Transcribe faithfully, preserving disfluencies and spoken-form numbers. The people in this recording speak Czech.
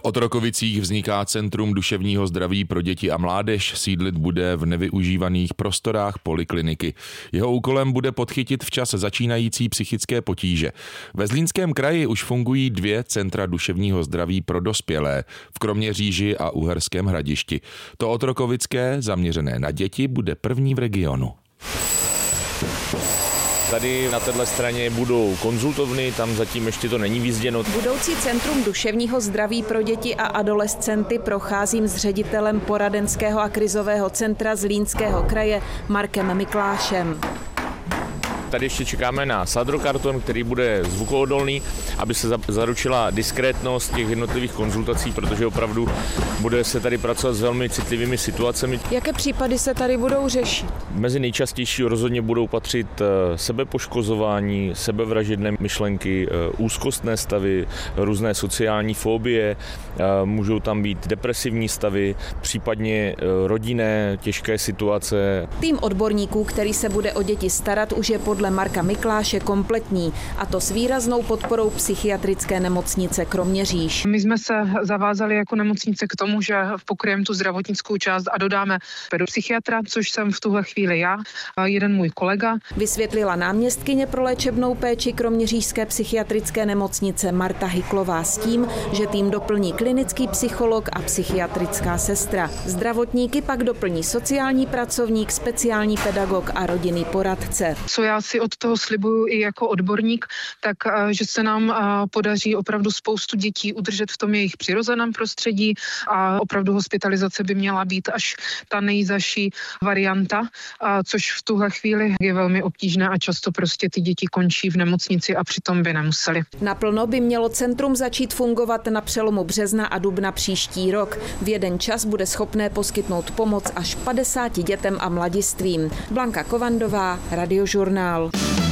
Otrokovicích vzniká Centrum duševního zdraví pro děti a mládež, sídlit bude v nevyužívaných prostorách polikliniky. Jeho úkolem bude podchytit včas začínající psychické potíže. Ve Zlínském kraji už fungují dvě centra duševního zdraví pro dospělé, v Kroměříži a Uherském Hradišti. To otrokovické, zaměřené na děti, bude první v regionu. Tady na této straně budou konzultovny, tam zatím ještě to není vyzděno. Budoucí Centrum duševního zdraví pro děti a adolescenty procházím s ředitelem poradenského a krizového centra Zlínského kraje Markem Miklášem. Tady ještě čekáme na sadrokarton, který bude zvukoodolný, aby se zaručila diskrétnost těch jednotlivých konzultací, protože opravdu bude se tady pracovat s velmi citlivými situacemi. Jaké případy se tady budou řešit? Mezi nejčastější rozhodně budou patřit sebepoškozování, sebevražedné myšlenky, úzkostné stavy, různé sociální fobie, můžou tam být depresivní stavy, případně rodinné těžké situace. Tým odborníků, který se bude o děti starat, už je podle Marka Mikláše kompletní, a to s výraznou podporou psychiatrické nemocnice Kroměříž. My jsme se zavázali jako nemocnice k tomu, že pokryjeme tu zdravotnickou část a dodáme pedopsychiatra, což jsem v tuhle chvíli já a jeden můj kolega. Vysvětlila náměstkyně pro léčebnou péči Kroměřížské psychiatrické nemocnice Marta Hyklová s tím, že tým doplní klinický psycholog a psychiatrická sestra. Zdravotníky pak doplní sociální pracovník, speciální pedagog a rodinný poradce. Co já si od toho slibuju i jako odborník, tak že se nám podaří opravdu spoustu dětí udržet v tom jejich přirozeném prostředí a opravdu hospitalizace by měla být až ta nejzaší varianta, což v tuhle chvíli je velmi obtížné a často prostě ty děti končí v nemocnici a přitom by nemuseli. Naplno by mělo centrum začít fungovat na přelomu března a dubna příští rok. V jeden čas bude schopné poskytnout pomoc až padesáti dětem a mladistvím. Blanka Kovandová, Radiožurnál.